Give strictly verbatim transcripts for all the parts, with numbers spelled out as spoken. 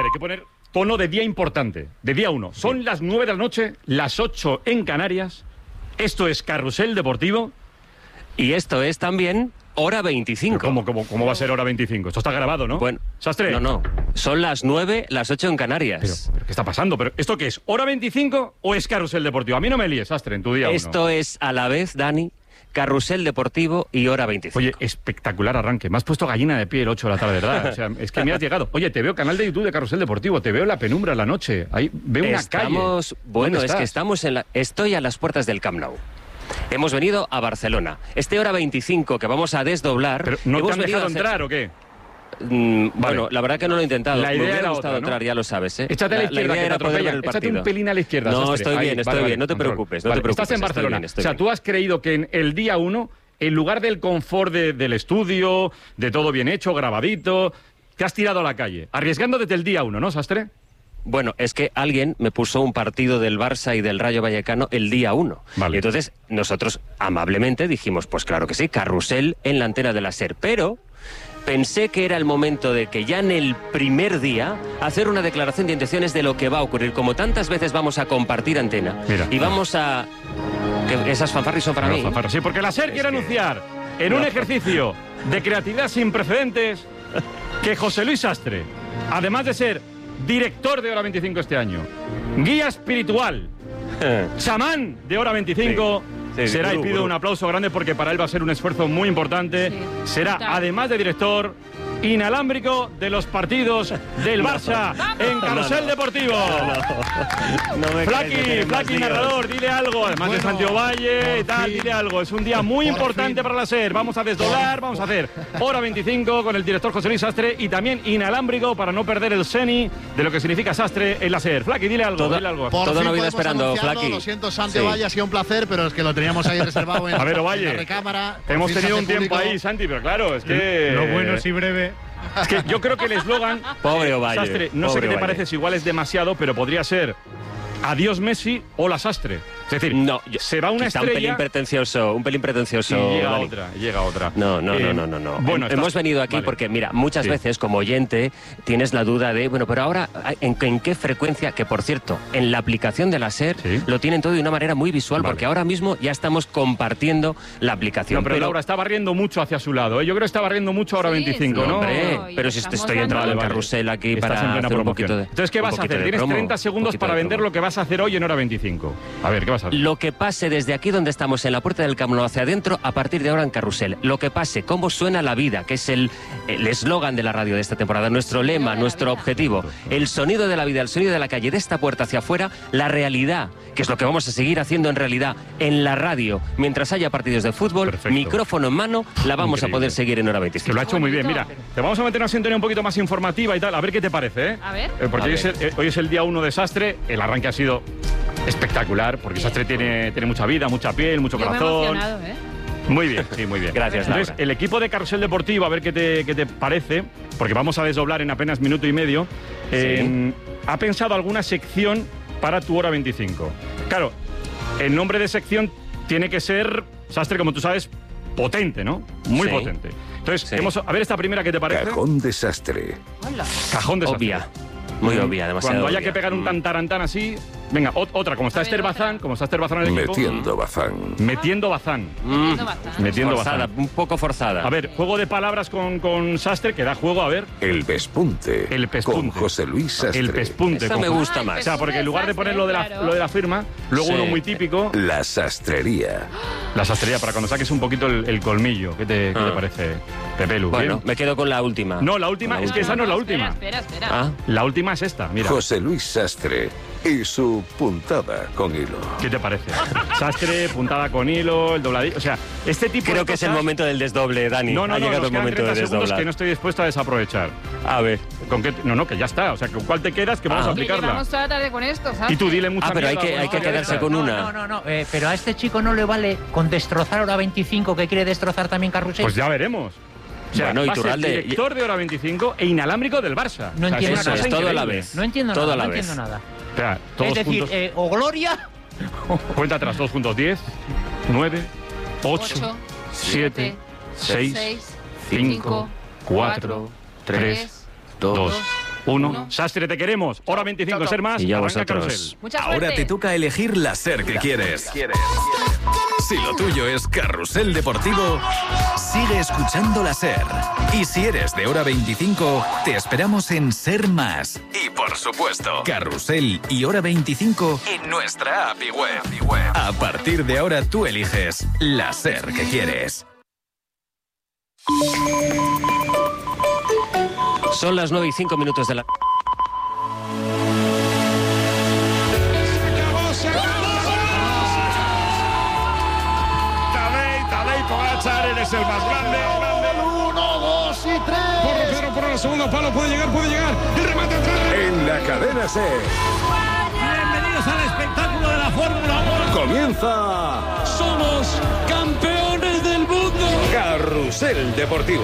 hay que poner tono de día importante, de día uno. Son sí. las nueve de la noche, las ocho en Canarias. Esto es Carrusel Deportivo. Y esto es también Hora veinticinco. ¿Cómo, cómo, ¿Cómo va a ser Hora veinticinco? Esto está grabado, ¿no? Bueno, ¿Sastre? No, no. Son las nueve, las ocho en Canarias. Pero, pero ¿qué está pasando? ¿Pero esto qué es? ¿Hora veinticinco o es Carrusel Deportivo? A mí no me líes, Sastre, en tu día Esto uno. es a la vez, Dani, Carrusel Deportivo y Hora veinticinco. Oye, espectacular arranque. Me has puesto gallina de pie el ocho de la tarde, ¿verdad? O sea, es que me has llegado. Oye, te veo canal de YouTube de Carrusel Deportivo, te veo en la penumbra en la noche. Ahí veo una estamos, calle. Bueno, es estás? que estamos en la... Estoy a las puertas del Camp Nou. Hemos venido a Barcelona. Este Hora veinticinco que vamos a desdoblar... ¿Pero no hemos te han dejado hacer... entrar o qué? Mm, vale. Bueno, la verdad que no lo he intentado. La idea Me hubiera era gustado otra, ¿no? entrar, ya lo sabes, ¿eh? Échate a la, la izquierda, la idea que te era poder ver atropellan. el Échate partido. un pelín a la izquierda, No, Sastre. estoy Ahí, bien, estoy vale, bien. vale, No te control. preocupes, no vale. te preocupes. Estás en estoy Barcelona. bien, estoy o sea, bien. tú has creído que en el día uno, en lugar del confort de, del estudio, de todo bien hecho, grabadito, te has tirado a la calle, arriesgando desde el día uno, ¿no, Sastre? Bueno, es que alguien me puso un partido del Barça y del Rayo Vallecano el día uno. Vale. Y entonces nosotros amablemente dijimos, pues claro que sí, Carrusel en la antena de la SER. Pero pensé que era el momento de que ya en el primer día hacer una declaración de intenciones de lo que va a ocurrir. Como tantas veces vamos a compartir antena. Mira. Y vamos a... que esas fanfarris son para No, mí. fanfarra, sí, porque la SER Es quiere que- anunciar en No. un ejercicio de creatividad sin precedentes que José Luis Sastre, además de ser director de Hora veinticinco este año, guía espiritual, chamán de Hora veinticinco, Sí, sí, será, gurú, y pido gurú. un aplauso grande porque para él va a ser un esfuerzo muy importante, Sí, será, total. además de director, inalámbrico de los partidos del Barça en Carrusel no, no. Deportivo. No me Flaqui, crees que tienen más Flaqui, líos. narrador, dile algo, además de Bueno, Santiago Valle y por tal, fin. dile algo. Es un día muy Por importante fin. para la SER. Vamos a desdoblar, vamos a hacer Hora veinticinco con el director José Luis Sastre y también inalámbrico para no perder el seni de lo que significa Sastre en la SER. Flaqui, dile algo, Todo- dile algo. Por Toda fin una vida podemos esperando, anunciarlo. Flaqui. Lo siento, Santi Sí. Valle, ha sido un placer, pero es que lo teníamos ahí reservado en, A ver, en Ovalle, la recámara. Por Hemos fin se tenido hace un tiempo público. ahí, Santi, pero claro, es que... Lo bueno sí breve. Es que yo creo que el eslogan... Pobre Ovalle. Sastre, no sé pobre qué te Ovalle. parece, si igual es demasiado, pero podría ser Adiós Messi, hola Sastre. Es decir, No, yo- se va una quizá un pelín estrella pretencioso, un pelín pretencioso. y llega Dani. otra, llega otra. No, no, Eh, no, no, no, no. Bueno, Hem- hemos estás- venido aquí vale. porque, mira, muchas Sí. veces como oyente tienes la duda de, bueno, pero ahora, ¿en, en qué frecuencia? Que, por cierto, en la aplicación de la SER Sí. lo tienen todo de una manera muy visual, Vale. porque ahora mismo ya estamos compartiendo la aplicación. No, pero, Laura está barriendo mucho hacia su lado, ¿eh? Yo creo que está barriendo mucho ahora Sí, veinticinco, sí. ¿no? Hombre, No, y pero si estamos estoy dando- entrando Vale, en vale. carrusel aquí Estás para en plena hacer un promoción. poquito de... Entonces, ¿qué un vas a poquito hacer? de Tienes promo, treinta un segundos poquito para de vender promo. lo que vas a hacer hoy en Hora veinticinco. A ver, ¿qué vas a hacer? Lo que pase desde aquí donde estamos, en la puerta del Camp Nou hacia adentro, a partir de ahora en Carrusel. Lo que pase, cómo suena la vida, que es el el eslogan de la radio de esta temporada, nuestro lema, de la nuestro vida. objetivo. El sonido de la vida, el sonido de la calle, de esta puerta hacia afuera, la realidad, que es lo que vamos a seguir haciendo en realidad en la radio. Mientras haya partidos de fútbol, Perfecto. micrófono en mano, la vamos Increíble. a poder seguir en Hora Que veinticinco. lo ha hecho muy bien. Mira, Bonito. te vamos a meter una sintonía un poquito más informativa y tal. A ver qué te parece, ¿eh? A ver. Eh, porque A hoy es, ver. el, eh, hoy es el día uno de Sastre. El arranque ha sido espectacular, porque Bien. Sastre tiene, tiene mucha vida, mucha piel, mucho Yo me he corazón. emocionado, ¿eh? Muy bien, sí, muy bien. Gracias, Entonces, Laura. el equipo de Carrusel Deportivo, a ver qué te, qué te parece, porque vamos a desdoblar en apenas minuto y medio, eh, ha pensado alguna sección para tu Hora veinticinco. Claro, el nombre de sección tiene que ser, Sastre, como tú sabes, potente, ¿no? Muy Sí. potente. Entonces, Sí. hemos, a ver esta primera, ¿qué te parece? Cajón desastre. Hola. Cajón de Sastre. Obvia. Muy obvia, demasiado Cuando haya obvia. que pegar un Mm. tantarantán así, venga, ot- otra, como está A ver, Esther otra. Bazán, como está Esther Bazán en el equipo. Metiendo bazán. Metiendo Bazán. Metiendo bastante. Metiendo Forzada, Bazán. un poco forzada. A ver, juego de palabras con, con Sastre, que da juego, a ver. El pespunte. El pespunte. Con José Luis Sastre. El pespunte. Esta con- me gusta Ah, el más. O sea, porque en lugar de poner lo de la, Claro. lo de la firma, luego Sí. uno muy típico, La sastrería. la sastrería, para cuando saques un poquito el, el colmillo. ¿Qué te, qué te Ah. parece, Pepe Lu? Bueno, ¿Bien? me quedo con la última. No, la última, La es que esa no es la última. Espera, espera, espera. Ah, La última es esta, mira. José Luis Sastre y su puntada con hilo. ¿Qué te parece? Sastre, puntada con hilo, el dobladillo. O sea, este tipo creo de que es el cosas- momento del desdoble, Dani. No, no, ha no, llegado nos el quedan momento de treinta segundos desdoblar. que no estoy dispuesto a desaprovechar. A ver. ¿Con qué? No, no, que ya está. O sea, ¿con cuál te quedas? Que vamos Ah. a Que aplicarla. llevamos toda la tarde con esto, ¿sabes? Y tú dile mucha Ah, pero hay mierda que- a la hay que historia quedarse esta. con no, una. No, no, no, eh, pero a este chico no le vale con destrozar Hora veinticinco, que quiere destrozar también Carrusel. Pues ya veremos. O sea, Bueno, va a ser Iturralde- director de Hora veinticinco e inalámbrico del Barça. No O sea, entiendo una Eso nada. cosa es, todo a la increíble. vez. No entiendo Todo nada, a la no vez. entiendo nada. O sea, todos Es decir, juntos. eh, o Gloria Cuenta atrás, todos juntos. diez, nueve, ocho, Ocho, siete, siete, seis, seis, cinco, cinco, cuatro, tres, dos, Uno. Uno. Sastre, te queremos. Hora veinticinco, ser más. Y ya Arranca vosotros. Carrusel. Mucha Ahora suerte. te toca elegir la SER que quieres. Si lo tuyo es Carrusel Deportivo, sigue escuchando la SER. Y si eres de Hora veinticinco, te esperamos en SER Más. Y por supuesto, Carrusel y Hora veinticinco en nuestra app y web. A partir de ahora tú eliges la SER que quieres. Son las nueve y cinco minutos de la... Tadej, Tadej Pogačar, eres el más grande. Uno, dos y tres. Por cero, por el segundo palo, puede llegar, puede llegar. El remate atrás. En la cadena SER Bienvenidos al espectáculo de la Fórmula uno. comienza Somos campeones del mundo. Carrusel Deportivo.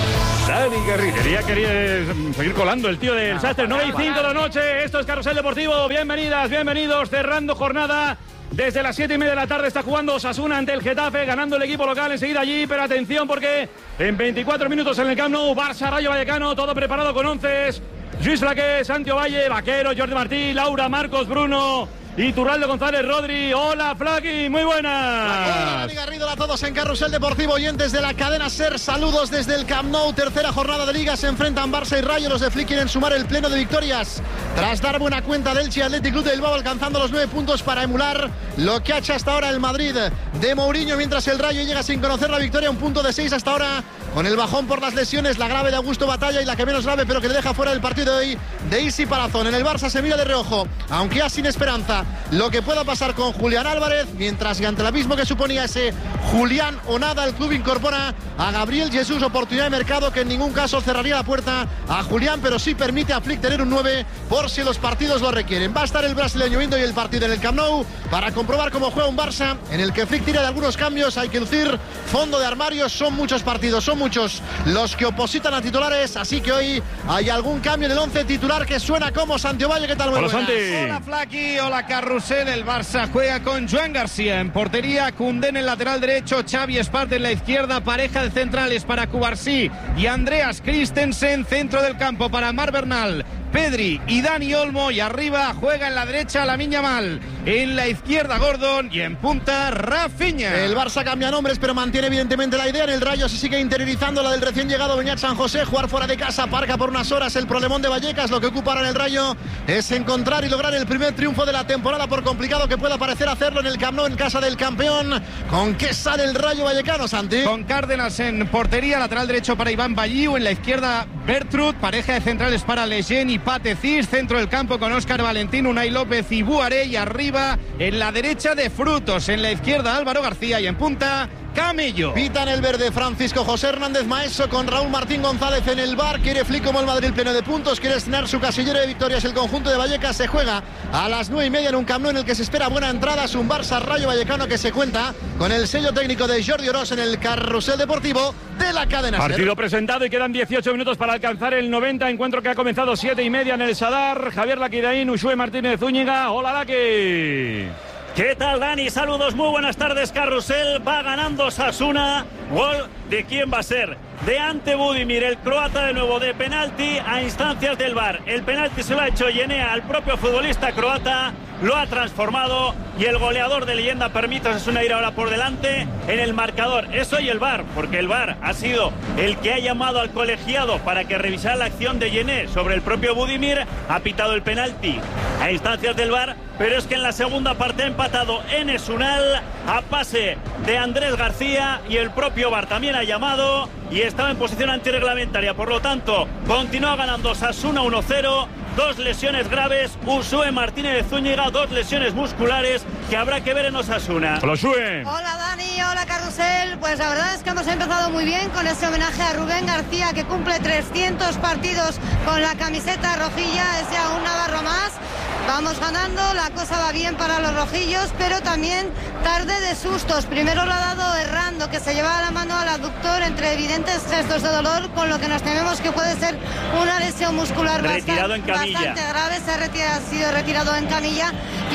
Dani Garrido. Quería, quería eh, seguir colando el tío del Sastre. nueve y cinco de la noche. Esto es Carrusel Deportivo. Bienvenidas, bienvenidos. Cerrando jornada. Desde las siete y media de la tarde está jugando Osasuna ante el Getafe, ganando el equipo local enseguida allí. Pero atención porque en veinticuatro minutos en el Camp Nou, Barça, Rayo Vallecano, todo preparado con once. Luis Flaqué, Santiago Valle, Vaquero, Jordi Martí, Laura, Marcos, Bruno y Turraldo González, Rodri. Hola, Flaqui, muy buenas. Hola, Dani Garrido, a todos en Carrusel Deportivo, oyentes de la cadena SER. Saludos desde el Camp Nou, tercera jornada de Liga. Se enfrentan Barça y Rayo. Los de Flick quieren sumar el pleno de victorias tras dar buena cuenta del Elche Athletic Club de Bilbao, alcanzando los nueve puntos para emular lo que ha hecho hasta ahora el Madrid de Mourinho, mientras el Rayo llega sin conocer la victoria, un punto de seis hasta ahora, con el bajón por las lesiones, la grave de Augusto Batalla y la que menos grave, pero que le deja fuera del partido de hoy, de Isi Palazón. En el Barça se mira de reojo, aunque ya sin esperanza, lo que pueda pasar con Julián Álvarez, mientras que ante el abismo que suponía ese Julián o nada, el club incorpora a Gabriel Jesús, oportunidad de mercado que en ningún caso cerraría la puerta a Julián, pero sí permite a Flick tener un nueve por si los partidos lo requieren. Va a estar el brasileño viendo y el partido en el Camp Nou para comprobar cómo juega un Barça en el que Flick tira de algunos cambios. Hay que lucir fondo de armario, son muchos partidos, son muchos los que opositan a titulares, así que hoy hay algún cambio en el once titular que suena como Santiago Valle. ¿Qué tal? Muy Hola, buenas. Santi. Hola, Flaqui. Hola, Carrusel. El Barça juega con Joan García en portería, Koundé en el lateral derecho, Xavi Esparte en la izquierda, pareja de centrales para Cubarsí y Andreas Christensen, centro del campo para Mar Bernal, Pedri y Dani Olmo, y arriba juega en la derecha Lamine Yamal, en la izquierda Gordon y en punta Rafinha. El Barça cambia nombres, pero mantiene evidentemente la idea. En el Rayo se sigue interiorizando la del recién llegado Beñat San José. Jugar fuera de casa, Parca por unas horas, el problemón de Vallecas. Lo que ocupa ahora en el Rayo es encontrar y lograr el primer triunfo de la temporada, por complicado que pueda parecer hacerlo en el Camp Nou, en casa del campeón. ¿Con qué sale el Rayo Vallecano, Santi? Con Cárdenas en portería, lateral derecho para Iván Balliu, en la izquierda Bertrud, pareja de centrales para Lejeune y Pate Cis, centro del campo con Óscar Valentín, Unai López y Buaré, y arriba en la derecha de Frutos, en la izquierda Álvaro García y en punta Camello. Pita en el verde Francisco José Hernández Maeso, con Raúl Martín González en el bar. Quiere Flick como el Madrid pleno de puntos, quiere estrenar su casillero de victorias. El conjunto de Vallecas se juega a las nueve y media en un Camp Nou en el que se espera buena entrada. Es un Barça Rayo Vallecano que se cuenta con el sello técnico de Jordi Orós en el Carrusel Deportivo de la cadena SER. Partido presentado y quedan dieciocho minutos para alcanzar el noventa. Encuentro que ha comenzado siete y media en el Sadar. Javier Laquiraín, Ushue Martínez Zúñiga. Hola, Laqui. ¿Qué tal, Dani? Saludos, muy buenas tardes, Carrusel. Va ganando Osasuna. Gol de quién va a ser. De Ante Budimir, el croata, de nuevo de penalti a instancias del V A R. El penalti se lo ha hecho Yenea al propio futbolista croata, lo ha transformado y el goleador de leyenda permite a Osasuna ir ahora por delante en el marcador. Eso y el V A R, porque el V A R ha sido el que ha llamado al colegiado para que revisara la acción de Yené sobre el propio Budimir. Ha pitado el penalti a instancias del V A R, pero es que en la segunda parte ha empatado Enes Unal a pase de Andrés García y el propio V A R también ha llamado y estaba en posición antirreglamentaria. Por lo tanto, continúa ganando Osasuna uno cero. Dos lesiones graves, Ushue Martínez de Zúñiga, dos lesiones musculares que habrá que ver en Osasuna. Hola, Ushue. Hola, Dani, hola, Carrusel. Pues la verdad es que hemos empezado muy bien con ese homenaje a Rubén García, que cumple trescientos partidos con la camiseta rojilla. Es ya un navarro más. Vamos ganando, la cosa va bien para los rojillos, pero también tarde de sustos. Primero lo ha dado Errando, que se lleva la mano al aductor entre evidentes gestos de dolor, con lo que nos tememos que puede ser una lesión muscular retirado bastante, en camilla. bastante grave. Se ha, retirado, ha sido retirado en camilla.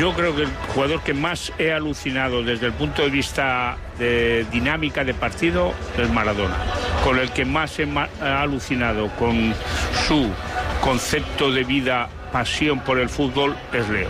Yo creo que el jugador que más he alucinado desde el punto de vista de dinámica de partido es Maradona. Con el que más he ma- alucinado con su concepto de vida, pasión por el fútbol, es Leo.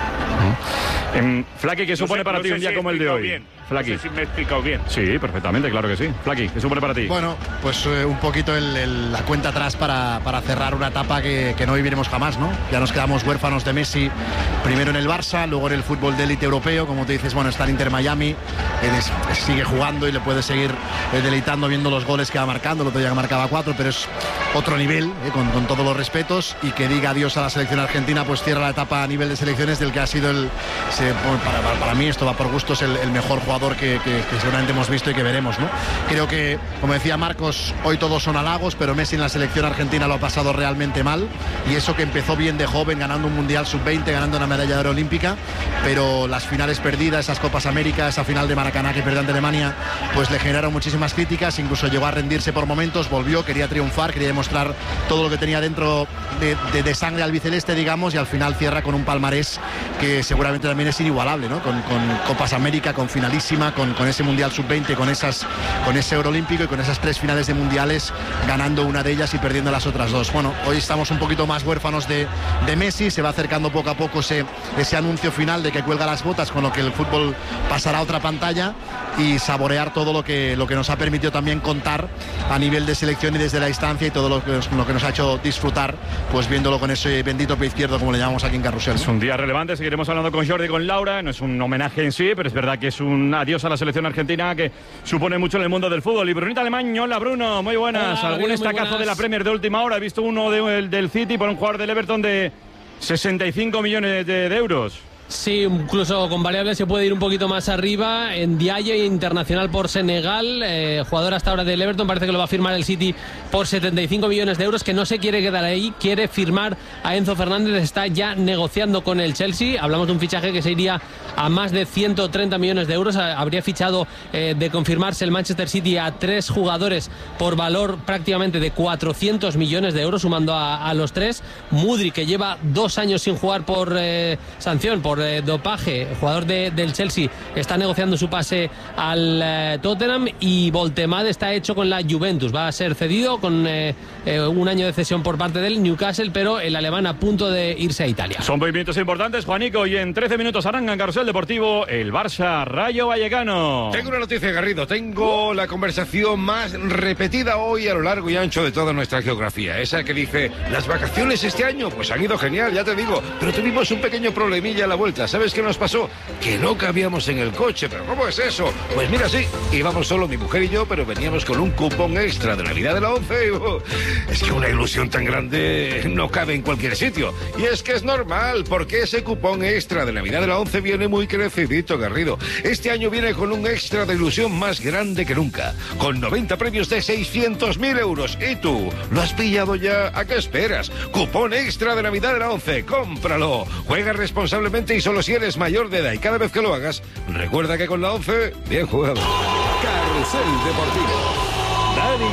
En Flaky, ¿qué supone no sé, para no ti sé un día si como el de hoy? Bien. Flaky. No sé si me he explicado bien. Sí, perfectamente, claro que sí. Flaky, ¿qué supone para ti? Bueno, pues eh, un poquito el, el, la cuenta atrás para, para cerrar una etapa que, que no viviremos jamás, ¿no? Ya nos quedamos huérfanos de Messi, primero en el Barça, luego en el fútbol de élite europeo, como te dices, bueno, está en Inter Miami, él es, sigue jugando y le puede seguir eh, deleitando viendo los goles que va marcando, el otro día que marcaba cuatro, pero es otro nivel, eh, con, con todos los respetos, y que diga adiós a la selección argentina, pues cierra la etapa a nivel de selecciones del que ha sido el, se, para, para, para mí esto va por gustos, el, el mejor jugador que, que, que seguramente hemos visto y que veremos, ¿no? Creo que, como decía Marcos, hoy todos son halagos, pero Messi en la selección argentina lo ha pasado realmente mal, y eso que empezó bien de joven, ganando un Mundial sub veinte, ganando una medalla de oro olímpica, pero las finales perdidas, esas Copas América, esa final de Maracaná que perdió ante Alemania, pues le generaron muchísimas críticas, incluso llegó a rendirse por momentos, volvió, quería triunfar, quería demostrar todo lo que tenía dentro de, de, de sangre albiceleste, digamos, y al final cierra con un palmarés que seguramente también es inigualable, ¿no? Con, con Copas América, con finalísima, con, con ese Mundial sub veinte, con, esas, con ese oro olímpico y con esas tres finales de mundiales, ganando una de ellas y perdiendo las otras dos. Bueno, hoy estamos un poquito más huérfanos de, de Messi, se va acercando poco a poco ese, ese anuncio final de que cuelga las botas, con lo que el fútbol pasará a otra pantalla, y saborear todo lo que, lo que nos ha permitido también contar a nivel de selección y desde la distancia, y todo lo que, lo que nos ha hecho disfrutar, pues viéndolo con ese bendito pie izquierdo, como le llamamos aquí en Carrusel, ¿no? Es un día relevante, seguiremos hablando con Jordi y con Laura, no es un homenaje en sí, pero es verdad que es un adiós a la selección argentina que supone mucho en el mundo del fútbol. Y Brunita Alemán, hola Bruno, muy buenas. Hola, ¿Algún muy estacazo buenas. de la Premier de última hora? He visto uno de, el, del City por un jugador del Everton de sesenta y cinco millones de, de euros. Sí, incluso con variables se puede ir un poquito más arriba. En Diaye, internacional por Senegal, eh, jugador hasta ahora del Everton, parece que lo va a firmar el City por setenta y cinco millones de euros, que no se quiere quedar ahí, quiere firmar a Enzo Fernández, está ya negociando con el Chelsea. Hablamos de un fichaje que se iría a más de ciento treinta millones de euros. Habría fichado, eh, de confirmarse el Manchester City, a tres jugadores por valor prácticamente de cuatrocientos millones de euros, sumando a, a los tres. Mudryk, que lleva dos años sin jugar por eh, sanción, por eh, dopaje, jugador de, del Chelsea, está negociando su pase al eh, Tottenham, y Voltemade está hecho con la Juventus, va a ser cedido con eh, eh, un año de cesión por parte del Newcastle, pero el alemán a punto de irse a Italia. Son movimientos importantes, Juanico, y en trece minutos arranca en Carrusel Deportivo el Barça Rayo Vallecano. Tengo una noticia, Garrido. Tengo la conversación más repetida hoy a lo largo y ancho de toda nuestra geografía. Esa que dice, las vacaciones este año pues han ido genial, ya te digo, pero tuvimos un pequeño problemilla a la vuelta. ¿Sabes qué nos pasó? Que no cabíamos en el coche. ¿Pero cómo es eso? Pues mira, sí, íbamos solo mi mujer y yo, pero veníamos con un cupón extra de Navidad de la once. Uh, es que una ilusión tan grande no cabe en cualquier sitio. Y es que es normal, porque ese cupón extra de Navidad de la once viene muy crecidito, Garrido. Este año viene con un extra de ilusión más grande que nunca, con noventa premios de seiscientos mil euros. ¿Y tú? ¿Lo has pillado ya? ¿A qué esperas? Cupón extra de Navidad de la once. ¡Cómpralo! Juega responsablemente y solo si eres mayor de edad, y cada vez que lo hagas, recuerda que con la once, bien jugado. Carrusel Deportivo. Dani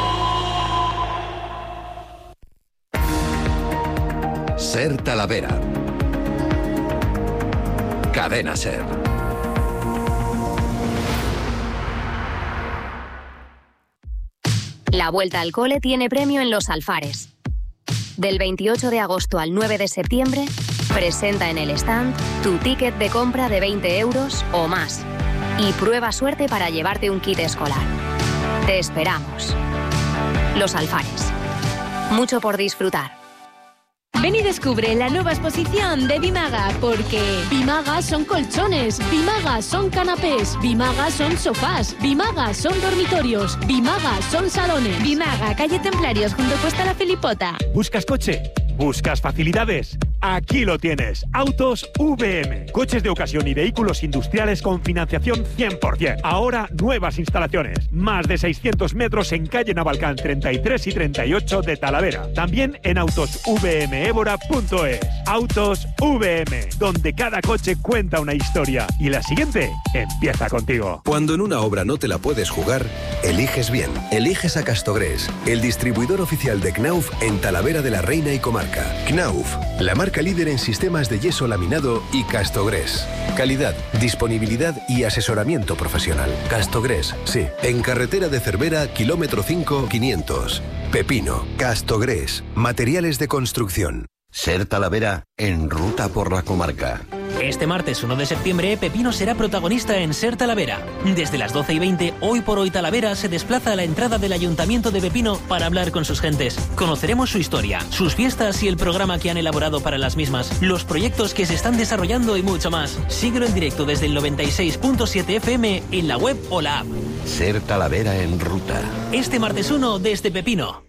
Garrido. Ser Talavera. Cadena Ser. La vuelta al cole tiene premio en Los Alfares. Del veintiocho de agosto al nueve de septiembre, presenta en el stand tu ticket de compra de veinte euros o más y prueba suerte para llevarte un kit escolar. Te esperamos. Los Alfares. Mucho por disfrutar. Ven y descubre la nueva exposición de Bimaga, porque Bimaga son colchones, Bimaga son canapés, Bimaga son sofás, Bimaga son dormitorios, Bimaga son salones. Bimaga, calle Templarios, junto a Cuesta La Felipota. ¿Buscas coche? ¿Buscas facilidades? Aquí lo tienes. Autos V M. Coches de ocasión y vehículos industriales con financiación cien por ciento. Ahora nuevas instalaciones. Más de seiscientos metros en calle Navalcán treinta y tres y treinta y ocho de Talavera. También en autos v m évora punto es. Autos V M, donde cada coche cuenta una historia. Y la siguiente empieza contigo. Cuando en una obra no te la puedes jugar, eliges bien. Eliges a Castogrés, el distribuidor oficial de Knauf en Talavera de la Reina y Comarca. Knauf, la marca marca líder en sistemas de yeso laminado y Castogres. Calidad, disponibilidad y asesoramiento profesional. Castogres, sí. En carretera de Cervera, kilómetro cinco, quinientos. Pepino. Castogres. Materiales de construcción. Ser Talavera en ruta por la comarca. Este martes uno de septiembre, Pepino será protagonista en Ser Talavera. Desde las doce y veinte, Hoy por Hoy Talavera se desplaza a la entrada del Ayuntamiento de Pepino para hablar con sus gentes. Conoceremos su historia, sus fiestas y el programa que han elaborado para las mismas, los proyectos que se están desarrollando y mucho más. Síguelo en directo desde el noventa y seis punto siete F M en la web o la app. Ser Talavera en ruta. Este martes uno desde Pepino.